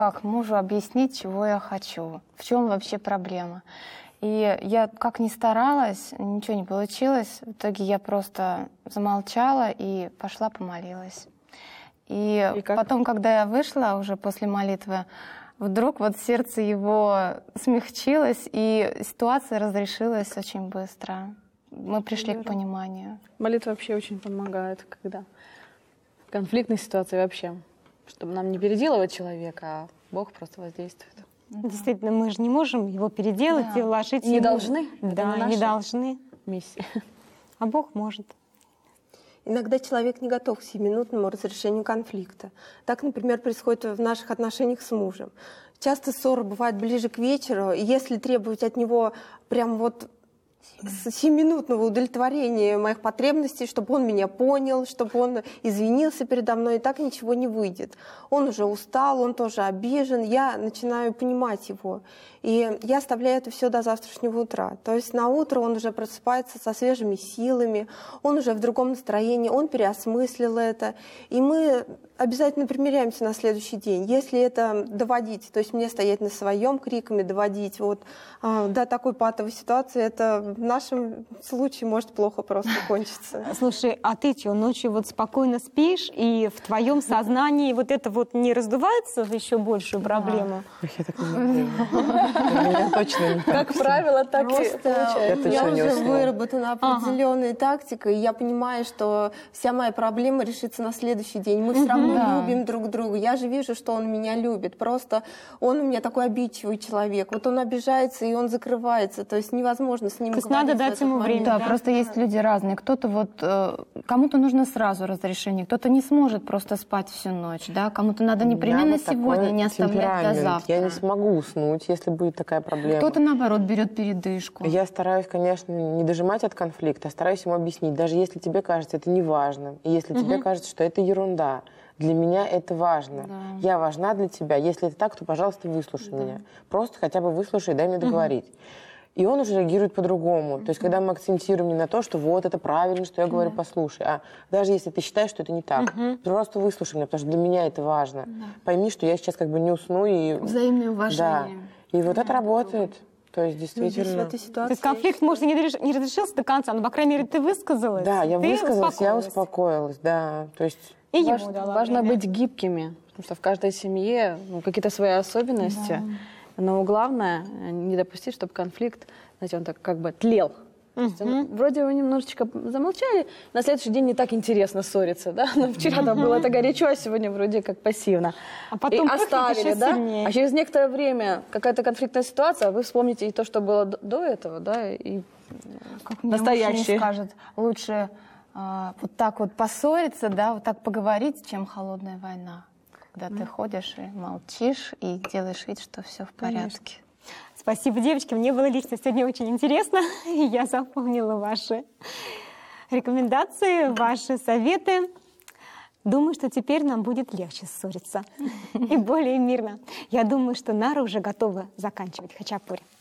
Как мужу объяснить, чего я хочу? В чем вообще проблема? И я как ни старалась, ничего не получилось. В итоге я просто замолчала и пошла помолилась. И потом, когда я вышла уже после молитвы, вдруг вот сердце его смягчилось, и ситуация разрешилась очень быстро. Мы пришли к пониманию. Молитва вообще очень помогает, когда в конфликтной ситуации вообще, чтобы нам не переделывать человека, а Бог просто воздействует. Действительно, мы же не можем его переделать и вложить Не ему. должны. Да, не должны. Миссия. А Бог может. Иногда человек не готов к сиюминутному разрешению конфликта. Так, например, происходит в наших отношениях с мужем. Часто ссоры бывают ближе к вечеру, и если требовать от него прям вот сиюминутного удовлетворения моих потребностей, чтобы он меня понял, чтобы он извинился передо мной, и так ничего не выйдет. Он уже устал, он тоже обижен, я начинаю понимать его. И я оставляю это все до завтрашнего утра. То есть на утро он уже просыпается со свежими силами, он уже в другом настроении, он переосмыслил это. И мы обязательно примиряемся на следующий день. Если это доводить, то есть мне стоять на своем криками, доводить вот до такой патовой ситуации, это в нашем случае может плохо просто кончиться. Слушай, а ты что, ночью вот спокойно спишь, и в твоем сознании вот это вот не раздувается в еще большую проблему? Я так не точно. Как правило, так и получается. Я уже выработана определенная тактика, и я понимаю, что вся моя проблема решится на следующий день. Мы все равно любим друг друга. Я же вижу, что он меня любит. Просто он у меня такой обидчивый человек. Вот он обижается, и он закрывается. То есть невозможно с ним говорить. То есть надо дать ему время. Да, просто есть люди разные. Кто-то вот, кому-то нужно сразу разрешение, кто-то не сможет просто спать всю ночь, да, кому-то надо непременно сегодня, не оставлять до завтра. Я не смогу уснуть, если будет такая проблема. Кто-то, наоборот, берет передышку. Я стараюсь, конечно, не дожимать от конфликта, а стараюсь ему объяснить, даже если тебе кажется это неважно, и если тебе кажется, что это ерунда, для меня это важно. Да. Я важна для тебя. Если это так, то, пожалуйста, выслушай меня. Просто хотя бы выслушай, дай мне договорить. И он уже реагирует по-другому. То есть, когда мы акцентируем не на то, что вот это правильно, что я говорю, послушай, а даже если ты считаешь, что это не так, просто выслушай меня, потому что для меня это важно. Пойми, что я сейчас как бы не усну. И... Взаимное уважение. Да. И вот это работает. То есть, действительно... То есть конфликт, может, и не разрешился до конца, но, по крайней мере, ты высказалась. Да, я высказалась, я успокоилась, да. То есть... И важно быть гибкими, потому что в каждой семье какие-то свои особенности. Да. Но главное не допустить, чтобы конфликт, знаете, он так как бы тлел. Вроде вы немножечко замолчали, на следующий день не так интересно ссориться, да? Но вчера там было так горячо, а сегодня вроде как пассивно. А потом и оставили, да? Сильнее. А через некоторое время какая-то конфликтная ситуация, вы вспомните и то, что было до этого, да, и как настоящее. Скажет, лучше вот так вот поссориться, да, вот так поговорить, чем холодная война. Когда ты ходишь и молчишь, и делаешь вид, что все в порядке. Спасибо, девочки. Мне было лично сегодня очень интересно. И я запомнила ваши рекомендации, ваши советы. Думаю, что теперь нам будет легче ссориться. И более мирно. Я думаю, что Нара уже готова заканчивать хачапури.